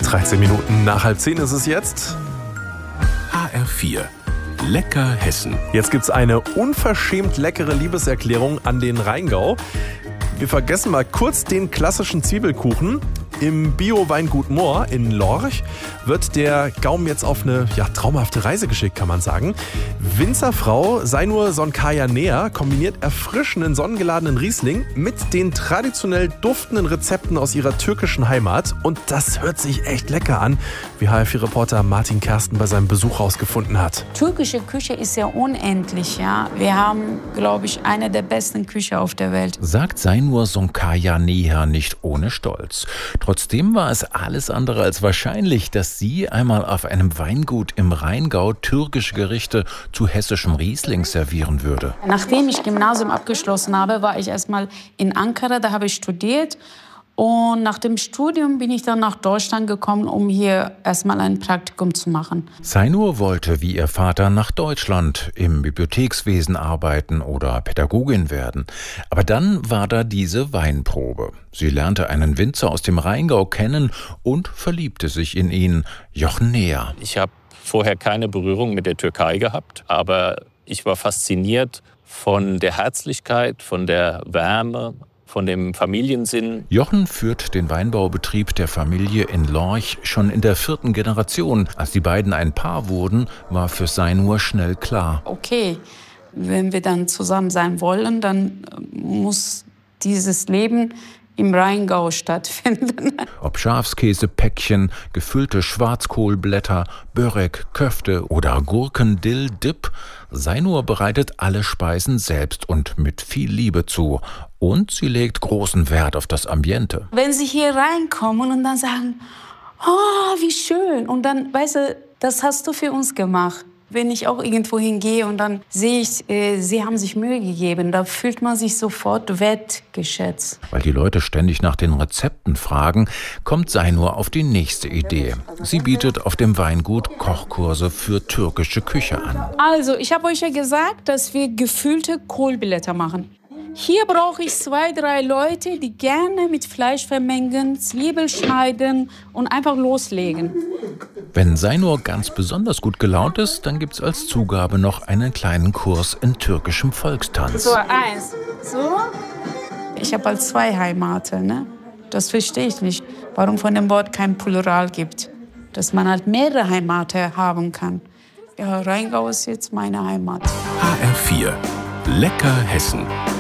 13 Minuten nach 9:30 ist es jetzt. HR4. Lecker Hessen. Jetzt gibt's eine unverschämt leckere Liebeserklärung an den Rheingau. Wir vergessen mal kurz den klassischen Zwiebelkuchen. Im Bio-Weingut Mohr in Lorch wird der Gaumen jetzt auf eine traumhafte Reise geschickt, kann man sagen. Winzerfrau Zainur Sonkayaneh kombiniert erfrischenden, sonnengeladenen Riesling mit den traditionell duftenden Rezepten aus ihrer türkischen Heimat. Und das hört sich echt lecker an, wie HR4-Reporter Martin Kersten bei seinem Besuch herausgefunden hat. Türkische Küche ist ja unendlich, ja. Wir haben, glaube ich, eine der besten Küche auf der Welt. Sagt Zainur Sonkayaneh nicht ohne Stolz. Trotzdem war es alles andere als wahrscheinlich, dass sie einmal auf einem Weingut im Rheingau türkische Gerichte zu hessischem Riesling servieren würde. Nachdem ich Gymnasium abgeschlossen habe, war ich erstmal in Ankara, da habe ich studiert. Und nach dem Studium bin ich dann nach Deutschland gekommen, um hier erstmal ein Praktikum zu machen. Zainur wollte wie ihr Vater nach Deutschland, im Bibliothekswesen arbeiten oder Pädagogin werden. Aber dann war da diese Weinprobe. Sie lernte einen Winzer aus dem Rheingau kennen und verliebte sich in ihn, Jochen Neher. Ich habe vorher keine Berührung mit der Türkei gehabt, aber ich war fasziniert von der Herzlichkeit, von der Wärme, von dem Familiensinn. Jochen führt den Weinbaubetrieb der Familie in Lorch schon in der 4. Generation. Als die beiden ein Paar wurden, war für Zainur schnell klar: Okay, wenn wir dann zusammen sein wollen, dann muss dieses Leben im Rheingau stattfinden. Ob Schafskäsepäckchen, gefüllte Schwarzkohlblätter, Börek, Köfte oder Gurken-Dill-Dip, Zainur bereitet alle Speisen selbst und mit viel Liebe zu. Und sie legt großen Wert auf das Ambiente. Wenn sie hier reinkommen und dann sagen, oh, wie schön. Und dann, weißt du, das hast du für uns gemacht. Wenn ich auch irgendwo hingehe und dann sehe ich, sie haben sich Mühe gegeben, da fühlt man sich sofort wertgeschätzt. Weil die Leute ständig nach den Rezepten fragen, kommt Zainur auf die nächste Idee. Sie bietet auf dem Weingut Kochkurse für türkische Küche an. Also, ich habe euch ja gesagt, dass wir gefüllte Kohlblätter machen. Hier brauche ich 2, 3 Leute, die gerne mit Fleisch vermengen, Zwiebel schneiden und einfach loslegen. Wenn Zainur ganz besonders gut gelaunt ist, dann gibt's als Zugabe noch einen kleinen Kurs in türkischem Volkstanz. So, 1. So. Ich habe halt 2 Heimaten, ne? Das verstehe ich nicht, warum von dem Wort kein Plural gibt. Dass man halt mehrere Heimaten haben kann. Ja, Rheingau ist jetzt meine Heimat. HR4. Lecker Hessen.